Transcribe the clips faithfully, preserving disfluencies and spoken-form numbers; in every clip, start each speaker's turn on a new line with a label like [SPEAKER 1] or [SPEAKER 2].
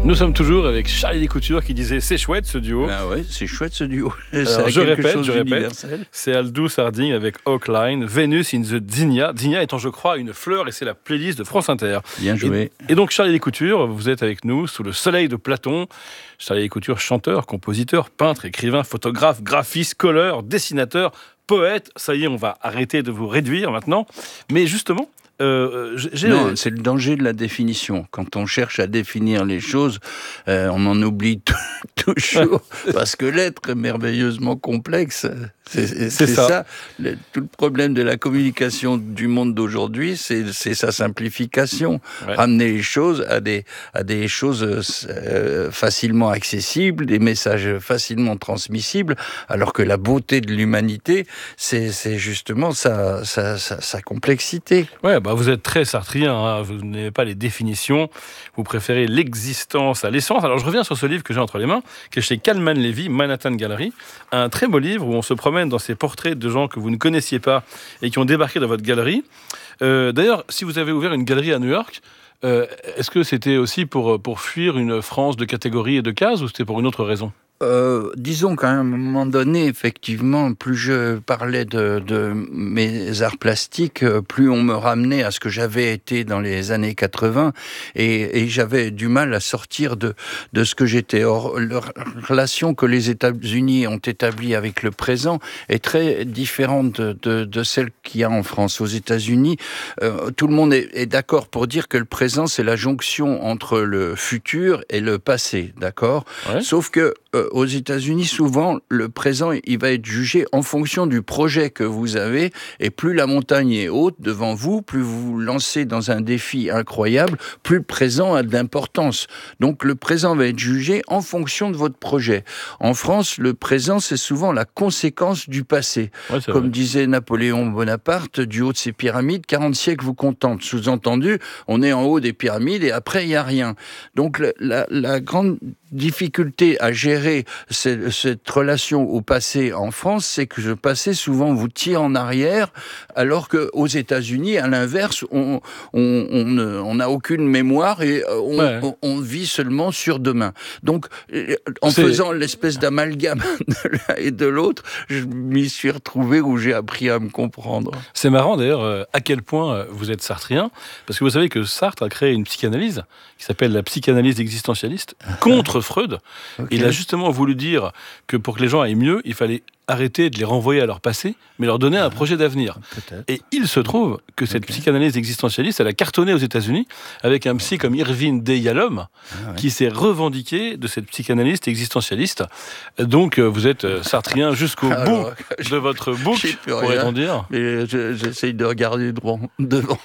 [SPEAKER 1] Nous sommes toujours avec Charlie Descoutures qui disait c'est chouette ce duo.
[SPEAKER 2] Ah ouais, c'est chouette ce duo.
[SPEAKER 1] Alors, je répète, je répète, c'est Aldous Harding avec Oakline, Venus in the Zinnia. Zinnia étant, je crois, une fleur et c'est la playlist de France Inter.
[SPEAKER 2] Bien joué.
[SPEAKER 1] Et, et donc Charlie Descoutures, vous êtes avec nous sous le soleil de Platon. Charlie Descoutures, chanteur, compositeur, peintre, écrivain, photographe, graphiste, colleur, dessinateur, poète. Ça y est, on va arrêter de vous réduire maintenant. Mais justement, Euh, j'ai...
[SPEAKER 2] Non, c'est le danger de la définition. Quand on cherche à définir les choses, euh, on en oublie t- toujours, parce que l'être est merveilleusement complexe. C'est, c'est, c'est ça. ça. Le, tout le problème de la communication du monde d'aujourd'hui, c'est, c'est sa simplification. Ouais. Ramener les choses à des, à des choses euh, facilement accessibles, des messages facilement transmissibles, alors que la beauté de l'humanité, c'est, c'est justement sa, sa, sa, sa complexité.
[SPEAKER 1] Ouais, bah vous êtes très sartrien, hein. Vous n'avez pas les définitions, vous préférez l'existence à l'essence. Alors je reviens sur ce livre que j'ai entre les mains, qui est chez Kalman Levy, Manhattan Gallery, un très beau livre où on se promène dans ces portraits de gens que vous ne connaissiez pas et qui ont débarqué dans votre galerie. Euh, d'ailleurs, si vous avez ouvert une galerie à New York, euh, est-ce que c'était aussi pour, pour fuir une France de catégories et de cases ou c'était pour une autre raison ?
[SPEAKER 2] Euh, disons qu'à un moment donné, effectivement, plus je parlais de, de mes arts plastiques, plus on me ramenait à ce que j'avais été dans les années quatre-vingts, et, et j'avais du mal à sortir de, de ce que j'étais. Or, la relation que les États-Unis ont établie avec le présent est très différente de, de, de celle qu'il y a en France. Aux États-Unis, euh, tout le monde est, est d'accord pour dire que le présent, c'est la jonction entre le futur et le passé, d'accord ? Ouais. Sauf que euh, aux États-Unis, souvent, le présent, il va être jugé en fonction du projet que vous avez, et plus la montagne est haute devant vous, plus vous vous lancez dans un défi incroyable, plus le présent a de l'importance. Donc le présent va être jugé en fonction de votre projet. En France, le présent, c'est souvent la conséquence du passé. Ouais, Comme vrai. disait Napoléon Bonaparte, du haut de ces pyramides, quarante siècles vous contentent. Sous-entendu, on est en haut des pyramides et après, il n'y a rien. Donc la, la grande difficulté à gérer cette, cette relation au passé en France, c'est que le passé souvent vous tire en arrière, alors qu'aux États-Unis, à l'inverse, on on on on n'a aucune mémoire et on, ouais. on, on vit seulement sur demain. Donc, en c'est... faisant l'espèce d'amalgame de l'un et de l'autre, je m'y suis retrouvé où j'ai appris à me comprendre.
[SPEAKER 1] C'est marrant d'ailleurs à quel point vous êtes sartrien, parce que vous savez que Sartre a créé une psychanalyse qui s'appelle la psychanalyse existentialiste contre Freud. Okay. Il a justement voulu dire que pour que les gens aillent mieux, il fallait arrêter de les renvoyer à leur passé, mais leur donner un projet d'avenir. Peut-être. Et il se trouve que cette okay. psychanalyse existentialiste, elle a cartonné aux États-Unis avec un psy comme Irving D. Yalom, ah ouais. qui s'est revendiqué de cette psychanalyste existentialiste. Donc, vous êtes sartrien jusqu'au Alors, bout je, de votre boucle, pourrait-on dire.
[SPEAKER 2] Mais je, j'essaye de regarder devant. devant.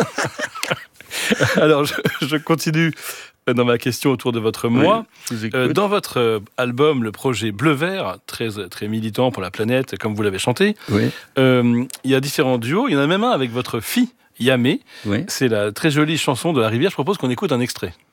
[SPEAKER 1] Alors, je, je continue dans ma question autour de votre moi. Oui, euh, dans votre euh, album, le projet Bleu-Vert, très, très militant pour la planète, comme vous l'avez chanté, oui. euh, il y a différents duos. Il y en a même un avec votre fille, Yamé. Oui. C'est la très jolie chanson de la rivière. Je propose qu'on écoute un extrait.